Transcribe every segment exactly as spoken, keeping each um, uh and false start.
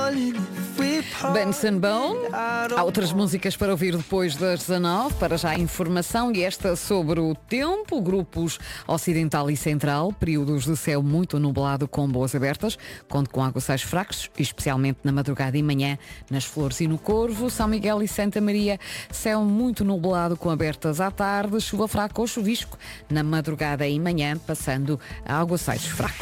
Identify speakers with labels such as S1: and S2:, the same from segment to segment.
S1: Benson Bone. Há outras músicas para ouvir depois das dezanove. Para já a informação, e esta sobre o tempo. Grupos ocidental e central, períodos de céu muito nublado com boas abertas, conto com aguaceiros fracos, especialmente na madrugada e manhã nas Flores e no Corvo. São Miguel e Santa Maria, céu muito nublado com abertas à tarde, chuva fraca ou chuvisco na madrugada e manhã, passando a aguaceiros fracos.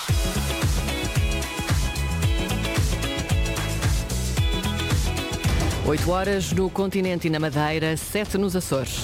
S2: oito horas no continente e na Madeira, sete nos Açores.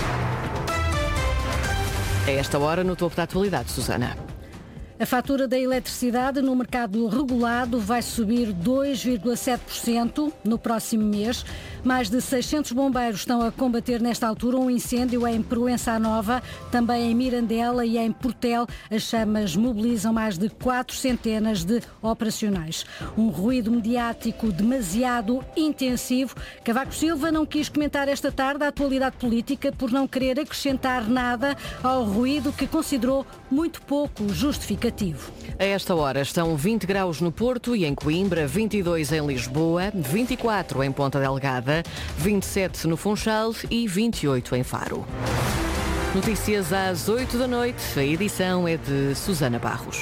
S2: A esta hora, no topo da atualidade, Susana.
S3: A fatura da eletricidade no mercado regulado vai subir dois vírgula sete por cento no próximo mês. Mais de seiscentos bombeiros estão a combater nesta altura um incêndio em Proença Nova, também em Mirandela e em Portel. As chamas mobilizam mais de quatro centenas de operacionais. Um ruído mediático demasiado intensivo. Cavaco Silva não quis comentar esta tarde a atualidade política por não querer acrescentar nada ao ruído que considerou muito pouco justificativo.
S2: A esta hora estão vinte graus no Porto e em Coimbra, vinte e dois em Lisboa, vinte e quatro em Ponta Delgada, vinte e sete no Funchal e vinte e oito em Faro. Notícias às oito da noite. A edição é de Susana Barros.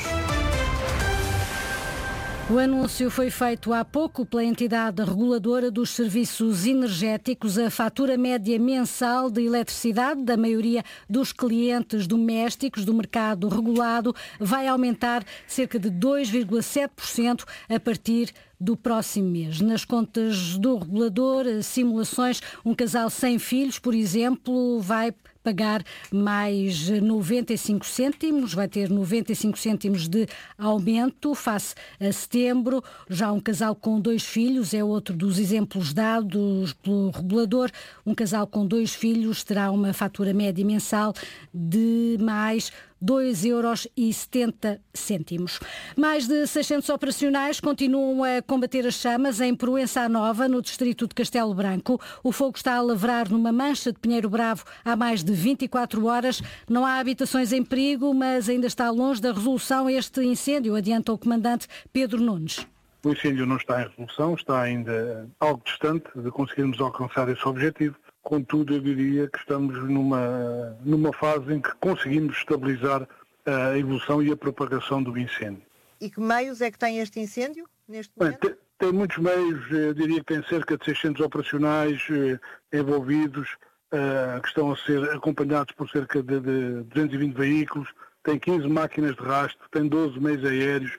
S3: O anúncio foi feito há pouco pela entidade reguladora dos serviços energéticos. A fatura média mensal de eletricidade da maioria dos clientes domésticos do mercado regulado vai aumentar cerca de dois vírgula sete por cento a partir do próximo mês. Nas contas do regulador, simulações, um casal sem filhos, por exemplo, vai pagar mais noventa e cinco cêntimos, vai ter noventa e cinco cêntimos de aumento face a setembro. Já um casal com dois filhos é outro dos exemplos dados pelo regulador. Um casal com dois filhos terá uma fatura média mensal de mais dois euros e setenta cêntimos. Mais de seiscentos operacionais continuam a combater as chamas em Proença Nova, no distrito de Castelo Branco. O fogo está a lavrar numa mancha de Pinheiro Bravo há mais de vinte e quatro horas. Não há habitações em perigo, mas ainda está longe da resolução este incêndio, adianta o comandante Pedro Nunes.
S4: O incêndio não está em resolução, está ainda algo distante de conseguirmos alcançar esse objetivo. Contudo, eu diria que estamos numa, numa fase em que conseguimos estabilizar a evolução e a propagação do incêndio.
S5: E que meios é que tem este incêndio neste momento?
S4: Bem, tem, tem muitos meios, eu diria que tem cerca de seiscentos operacionais eh, envolvidos, eh, que estão a ser acompanhados por cerca de, de duzentos e vinte veículos, tem quinze máquinas de rastro, tem doze meios aéreos.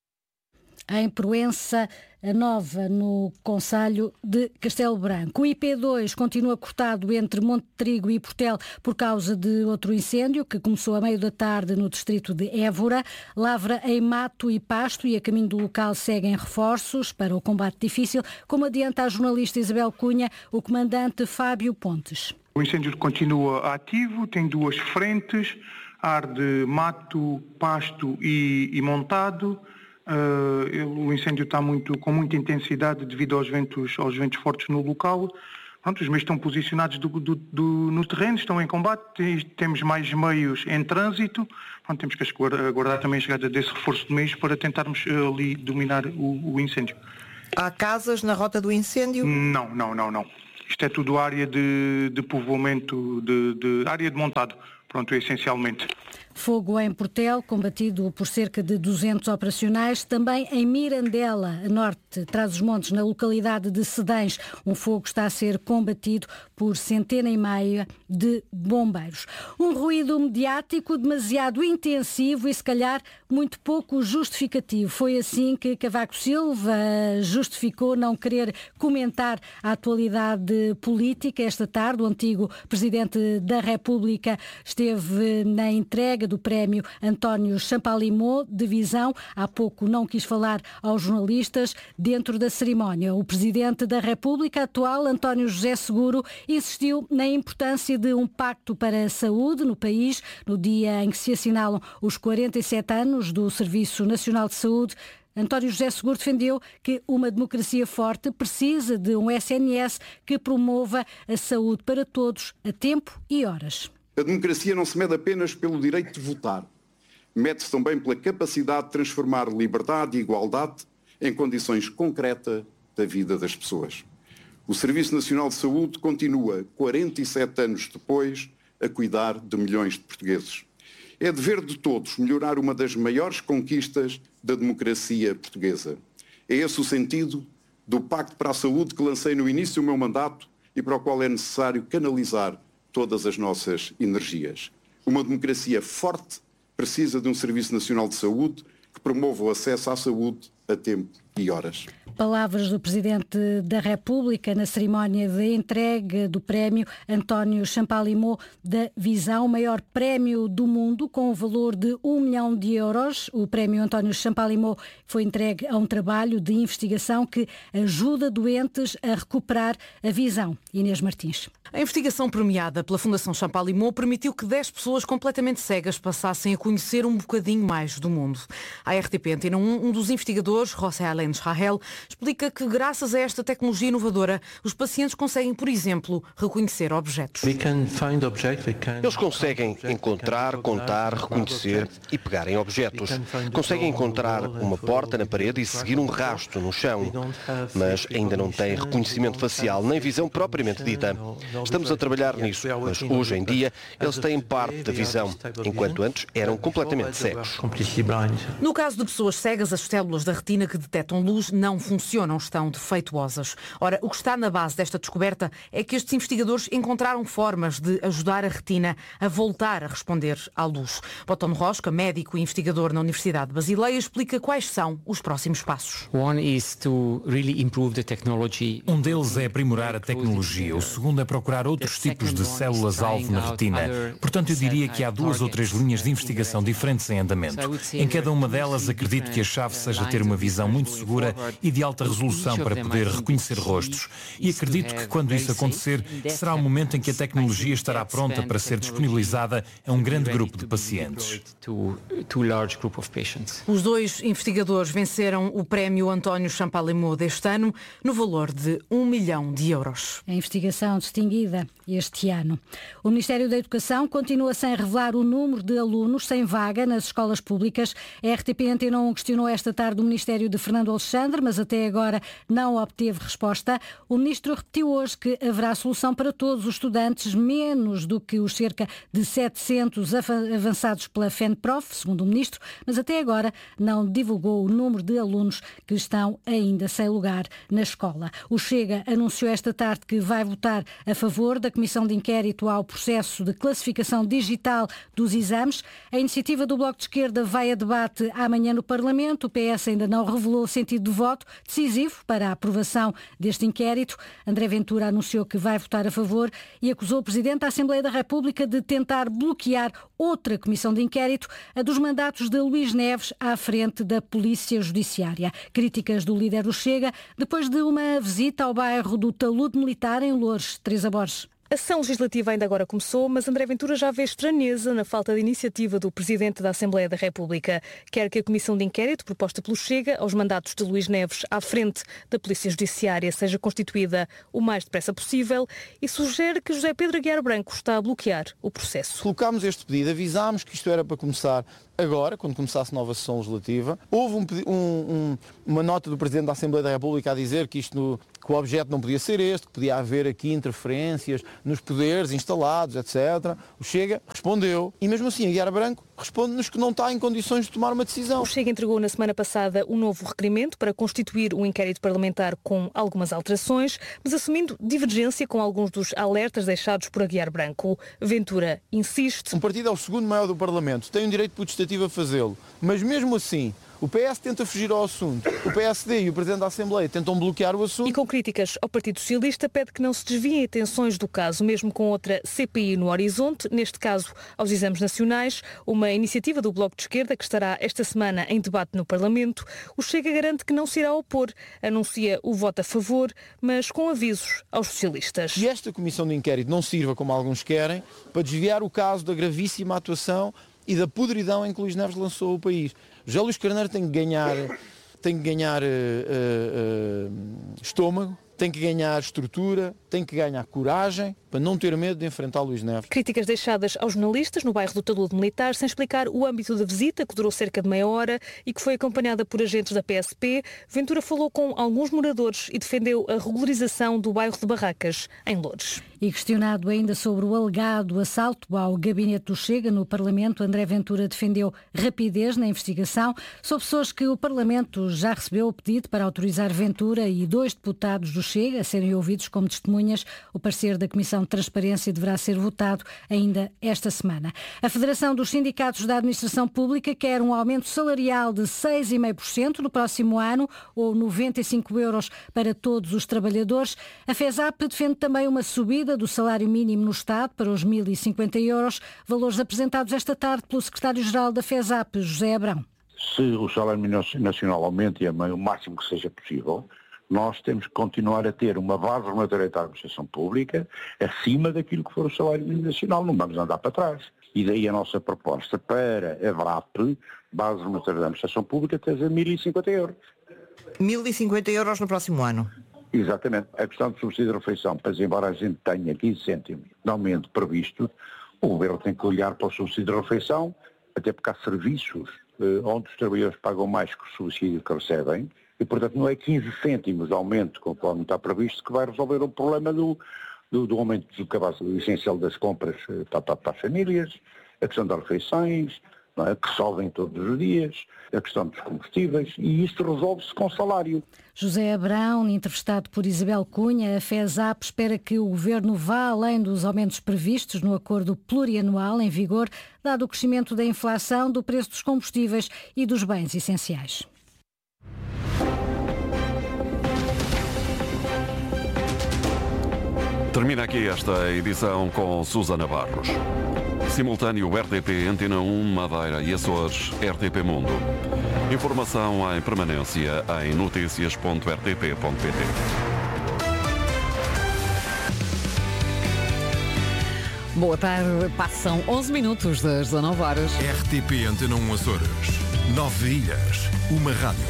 S3: Em Proença Nova, no concelho de Castelo Branco. O I P dois continua cortado entre Monte Trigo e Portel por causa de outro incêndio que começou a meio da tarde no distrito de Évora. Lavra em mato e pasto e a caminho do local seguem reforços para o combate difícil, como adianta a jornalista Isabel Cunha, o comandante Fábio Pontes.
S6: O incêndio continua ativo, tem duas frentes, arde mato, pasto e, e montado. Uh, o incêndio está muito, com muita intensidade devido aos ventos, aos ventos fortes no local. Pronto, os meios estão posicionados do, do, do, no terreno, estão em combate, temos mais meios em trânsito. Pronto, temos que aguardar também a chegada desse reforço de meios para tentarmos uh, ali dominar o, o incêndio.
S5: Há casas na rota do incêndio?
S6: Não, não, não, não. Isto é tudo área de, de povoamento, de, de área de montado, pronto, essencialmente.
S3: Fogo em Portel, combatido por cerca de duzentos operacionais. Também em Mirandela, a norte, Trás-os-Montes, na localidade de Sedães, um fogo está a ser combatido por centena e meia de bombeiros. Um ruído mediático demasiado intensivo e, se calhar, muito pouco justificativo. Foi assim que Cavaco Silva justificou não querer comentar a atualidade política. Esta tarde, o antigo Presidente da República esteve na entrega do prémio António Champalimau de Visão. Há pouco não quis falar aos jornalistas dentro da cerimónia. O Presidente da República atual, António José Seguro, insistiu na importância de um pacto para a saúde no país, no dia em que se assinalam os quarenta e sete anos do Serviço Nacional de Saúde. António José Seguro defendeu que uma democracia forte precisa de um S N S que promova a saúde para todos, a tempo e horas.
S7: A democracia não se mede apenas pelo direito de votar. Mede-se também pela capacidade de transformar liberdade e igualdade em condições concretas da vida das pessoas. O Serviço Nacional de Saúde continua, quarenta e sete anos depois, a cuidar de milhões de portugueses. É dever de todos melhorar uma das maiores conquistas da democracia portuguesa. É esse o sentido do Pacto para a Saúde que lancei no início do meu mandato e para o qual é necessário canalizar todas as nossas energias. Uma democracia forte precisa de um Serviço Nacional de Saúde que promova o acesso à saúde a tempo e horas.
S3: Palavras do Presidente da República na cerimónia de entrega do prémio António Champalimau da Visão, o maior prémio do mundo, com o valor de um milhão de euros. O prémio António Champalimau foi entregue a um trabalho de investigação que ajuda doentes a recuperar a visão. Inês Martins.
S8: A investigação premiada pela Fundação Champalimau permitiu que dez pessoas completamente cegas passassem a conhecer um bocadinho mais do mundo. A R T P Antena um, um dos investigadores, José Alén Rahel, explica que graças a esta tecnologia inovadora, os pacientes conseguem, por exemplo, reconhecer objetos.
S9: Eles conseguem encontrar, contar, reconhecer e pegar em objetos. Conseguem encontrar uma porta na parede e seguir um rastro no chão, mas ainda não têm reconhecimento facial nem visão propriamente dita. Estamos a trabalhar nisso, mas hoje em dia eles têm parte da visão, enquanto antes eram completamente cegos.
S8: No caso de pessoas cegas, as células da retina que detectam luz não funcionam, estão defeituosas. Ora, o que está na base desta descoberta é que estes investigadores encontraram formas de ajudar a retina a voltar a responder à luz. Botón Rosca, médico e investigador na Universidade de Basileia, explica quais são os próximos passos.
S10: Um deles é aprimorar a tecnologia, o segundo é procurar outros tipos de células-alvo na retina. Portanto, eu diria que há duas ou três linhas de investigação diferentes em andamento. Em cada uma delas, acredito que a chave seja ter uma visão muito segura e de alta resolução para poder reconhecer rostos. E acredito que quando isso acontecer, será o momento em que a tecnologia estará pronta para ser disponibilizada a um grande grupo de pacientes.
S8: Os dois investigadores venceram o prémio António Champalimau deste ano no valor de um milhão de euros.
S3: A investigação distinguida este ano. O Ministério da Educação continua sem revelar o número de alunos sem vaga nas escolas públicas. A R T P Antena um questionou esta tarde o Ministério de Fernando Alexandre, mas até agora não obteve resposta. O Ministro repetiu hoje que haverá solução para todos os estudantes, menos do que os cerca de setecentos avançados pela FENPROF, segundo o Ministro, mas até agora não divulgou o número de alunos que estão ainda sem lugar na escola. O Chega anunciou esta tarde que vai votar a favor da Comissão de Inquérito ao processo de classificação digital dos exames. A iniciativa do Bloco de Esquerda vai a debate amanhã no Parlamento. O P S ainda não revelou o sentido de voto decisivo para a aprovação deste inquérito. André Ventura anunciou que vai votar a favor e acusou o Presidente da Assembleia da República de tentar bloquear outra comissão de inquérito, a dos mandatos de Luís Neves à frente da Polícia Judiciária. Críticas do líder do Chega depois de uma visita ao bairro do Talude Militar em Loures. Teresa Borges.
S11: A sessão legislativa ainda agora começou, mas André Ventura já vê estranheza na falta de iniciativa do Presidente da Assembleia da República. Quer que a comissão de inquérito proposta pelo Chega aos mandatos de Luís Neves à frente da Polícia Judiciária seja constituída o mais depressa possível e sugere que José Pedro Aguiar Branco está a bloquear o processo.
S12: Colocámos este pedido, avisámos que isto era para começar agora, quando começasse nova sessão legislativa. Houve um, um, um, uma nota do Presidente da Assembleia da República a dizer que, isto no, que o objeto não podia ser este, que podia haver aqui interferências nos poderes instalados, etcétera. O Chega respondeu e mesmo assim Aguiar Branco responde-nos que não está em condições de tomar uma decisão.
S11: O Chega entregou na semana passada um novo requerimento para constituir um inquérito parlamentar com algumas alterações, mas assumindo divergência com alguns dos alertas deixados por Aguiar Branco. Ventura insiste.
S12: Um partido é o segundo maior do Parlamento, tem um direito potestativo a fazê-lo, mas mesmo assim o P S tenta fugir ao assunto, o P S D e o Presidente da Assembleia tentam bloquear o assunto.
S11: E com críticas ao Partido Socialista, pede que não se desviem atenções do caso, mesmo com outra C P I no horizonte, neste caso aos exames nacionais, uma iniciativa do Bloco de Esquerda que estará esta semana em debate no Parlamento. O Chega garante que não se irá opor, anuncia o voto a favor, mas com avisos aos socialistas.
S12: E esta comissão de inquérito não sirva, como alguns querem, para desviar o caso da gravíssima atuação e da podridão em que Luís Neves lançou o país. José Luís Carneiro tem que ganhar, tem que ganhar uh, uh, uh, estômago tem que ganhar estrutura, tem que ganhar coragem para não ter medo de enfrentar Luís Neves.
S11: Críticas deixadas aos jornalistas no bairro do Talude Militar, sem explicar o âmbito da visita, que durou cerca de meia hora e que foi acompanhada por agentes da P S P. Ventura falou com alguns moradores e defendeu a regularização do bairro de Barracas, em Loures.
S3: E questionado ainda sobre o alegado assalto ao gabinete do Chega no Parlamento, André Ventura defendeu rapidez na investigação. São pessoas que o Parlamento já recebeu o pedido para autorizar Ventura e dois deputados do Chega a serem ouvidos como testemunhas. O parecer da Comissão de Transparência deverá ser votado ainda esta semana. A Federação dos Sindicatos da Administração Pública quer um aumento salarial de seis vírgula cinco por cento no próximo ano, ou noventa e cinco euros para todos os trabalhadores. A FESAP defende também uma subida do salário mínimo no Estado para os mil e cinquenta euros, valores apresentados esta tarde pelo secretário-geral da FESAP, José Abrão.
S13: Se o salário mínimo nacional aumente o máximo que seja possível, nós temos que continuar a ter uma base regulatória da administração pública acima daquilo que for o salário mínimo nacional, não vamos andar para trás. E daí a nossa proposta para a V R A P, base regulatória da administração pública, ter mil e cinquenta euros.
S5: mil e cinquenta euros no próximo ano.
S13: Exatamente. A questão do subsídio de refeição, pois embora a gente tenha quinze cêntimos de aumento previsto, o governo tem que olhar para o subsídio de refeição, até porque há serviços eh, onde os trabalhadores pagam mais que o subsídio que recebem, e portanto não é quinze cêntimos de aumento, conforme está previsto, que vai resolver o problema do, do, do aumento do cabaz essencial das compras eh, para, para, para as famílias, a questão das refeições, não é, que sobem todos os dias, a questão dos combustíveis, e isto resolve-se com salário.
S3: José Abrão, entrevistado por Isabel Cunha, a FESAP espera que o Governo vá além dos aumentos previstos no acordo plurianual em vigor, dado o crescimento da inflação, do preço dos combustíveis e dos bens essenciais.
S14: Termina aqui esta edição com Susana Barros. Simultâneo R T P, Antena um, Madeira e Açores, R T P Mundo. Informação em permanência em notícias ponto r t p ponto p t.
S1: Boa tarde, passam onze minutos das dezanove horas.
S15: R T P Antena um Açores. Nove ilhas, uma rádio.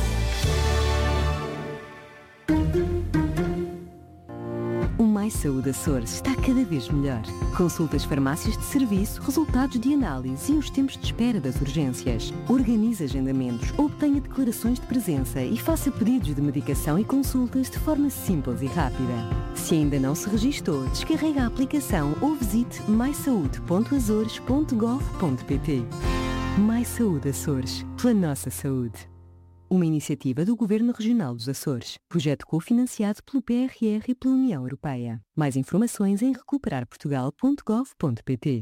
S16: O Mais Saúde Açores está cada vez melhor. Consultas, farmácias de serviço, resultados de análise e os tempos de espera das urgências. Organize agendamentos, obtenha declarações de presença e faça pedidos de medicação e consultas de forma simples e rápida. Se ainda não se registou, descarregue a aplicação ou visite mais saúde ponto azores ponto gov ponto p t. Mais Saúde Açores, pela nossa saúde. Uma iniciativa do Governo Regional dos Açores. Projeto cofinanciado pelo P R R e pela União Europeia. Mais informações em recuperar portugal ponto gov ponto p t.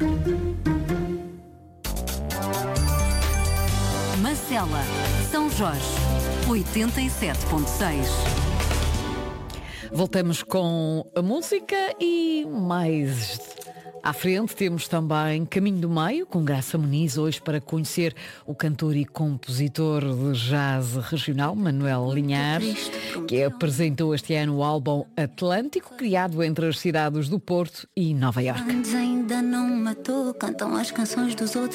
S17: Marcela, São Jorge, oitenta e sete ponto seis.
S1: Voltamos com a música e mais à frente temos também Caminho do Meio, com Graça Muniz, hoje para conhecer o cantor e compositor de jazz regional, Manuel Linhares, que apresentou este ano o álbum Atlântico, criado entre as cidades do Porto e Nova Iorque.
S18: Ainda não matou, cantam as canções dos outros.